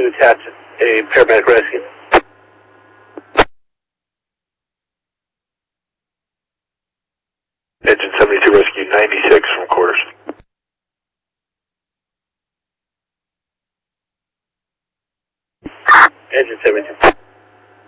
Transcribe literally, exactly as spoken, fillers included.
attach a paramedic rescue. Engine seventy-two rescue ninety-six from quarters. Engine seventy-two.